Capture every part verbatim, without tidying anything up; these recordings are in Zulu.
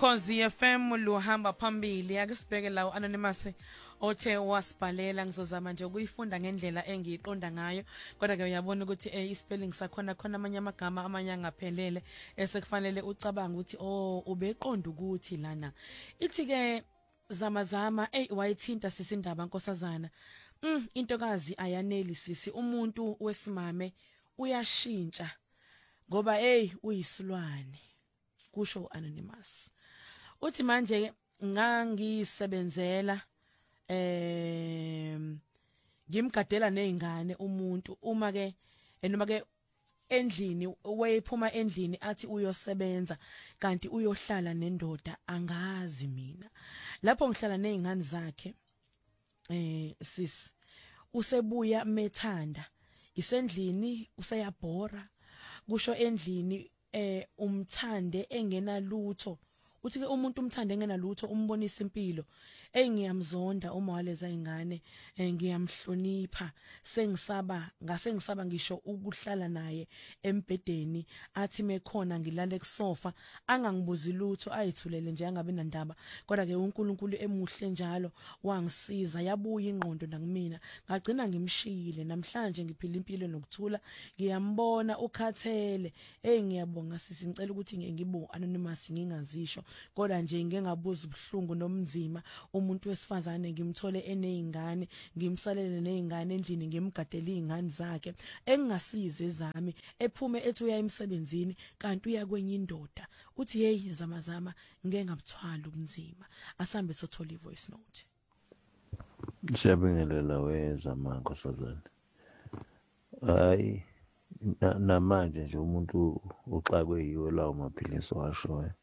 Ukhozi F M luhamba phambili ake sibheke la anonymous othe wasibhalela ngizozama nje ukuyifunda ngendlela engiyiqonda ngayo kodwa ke uyabona ukuthi eh ispelling sakhona khona amanye amagama amanye angaphelele esekufanele ucabanga ukuthi oh ubeqonda ukuthi lana ithi ke zama zama eh wayithinta sisindaba nkosazana mm intokazi ayaneli sisi umuntu wesimame uyashintsha ngoba hey uyisilwane kusho anonymous uthi manje ngangisebenzela em ngimgadela nezingane umuntu uma ke noma ke endlini wayephuma endlini athi uyosebenza kanti uyohlala nendoda angazi mina lapho ngihlala nezingane zakhe eh sis usebuya methanda isendlini useyabhora kusho endlini eh umthande engenalutho uthi ke umuntu umthande engenalutho umbonisa impilo engiyamzonda uma waleza ingane ngiyamhlonipha sengisaba ngase ngisaba ngisho ukuhlala naye embedeni athi mekhona ngilale kusofa angangibuzi lutho ayithulele nje angabe nandaba kodwa ke uNkulunkulu emuhle njalo wangisiza yabuya ingqondo nakimina ngagcina ngimshiyile namhlanje ngiphila impilo nokuthula ngiyambona ukhathele hey ngiyabonga sisi ngicela ukuthi ngibo anonymous ngingazisho kodwa nje ngengabuza ubhlungu nomzima umuntu wesifazane ngimthole enezingane ngimsalele nezingane endlini ngimgadela izingane zakhe engingasize zami ephume ethi uya emsebenzini kanti uya kwenye indoda uthi hey zama zama ngeke ngabuthwala ubunzima asambe sothola ivoice note Siyabingelela weza mankosazana hayi namanje nje umuntu uxakwe yiwo lawo maphilisi washoya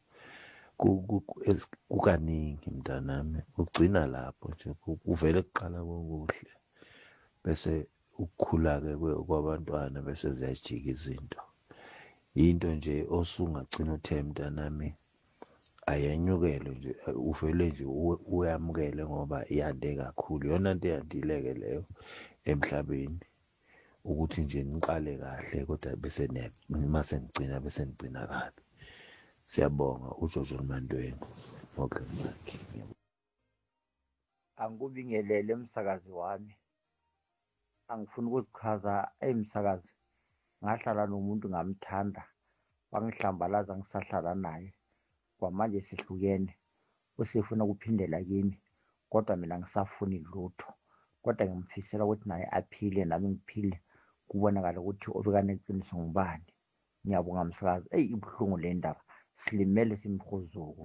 kukaningi mntanami ugcina lapho nje kuvele kuqala kokuhle bese ukukhula ke kwabantwana bese ziyajika izinto into nje osungagcina uthe mntanami ayanyukele nje uvele nje uyamukele ngoba iyande kakhulu yona into eyandileke leyo emhlabeni ukuthi nje niqale kahle kodwa bese mase ngicina bese ngicina kabi siyabonga uJojo Mandweni okay manje angikubingelele emsakazi wami angifuni ukuzichaza emsakazi ngahlala nomuntu ngamthanda wangihlambalaza ngisahlala naye kwamanje sihlukene usefuna ukuphindela kimi kodwa mina ngisafuni lutho kodwa ngimfisela ukuthi naye aphile nami ngiphile kubonakala ukuthi obekane iqiniso ngubani ngiyabonga msakazi hey ibhlungu le ndaba silimele simkhuzuko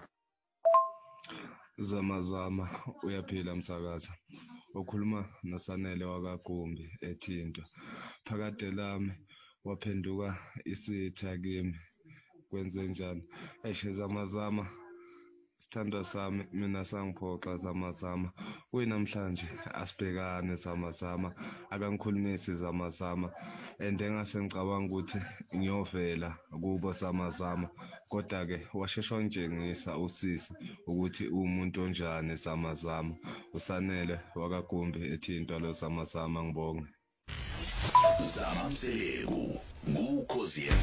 zama zama uyaphila msakazi okhuluma noSanele wakagumbi ethinto phakade lami waphenduka isitha kimi kwenze njani eshe zama zama sithandwa sami mina sangiphoxa zama zama kuyinamhlanje asibhekane zama zama akangikhulumisi zama zama ende ngase ngicabanga ukuthi ngiyovela kubo zama zama kodwa ke washesha ngitshengisa usisi ukuthi umuntu onjani zama zama uSanele wakagumbi ethinto lo zama zama ngibonge Zama Mseleku ngukhozi